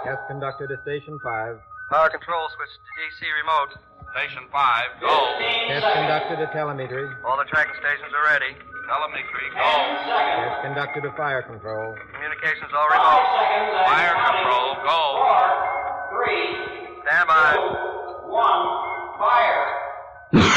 Test conductor to Station 5. Power control switch to DC remote. Station 5, go. Test conductor to telemetry. All the tracking stations are ready. Telemetry, go. Test conductor to fire control. Communications all remote. Fire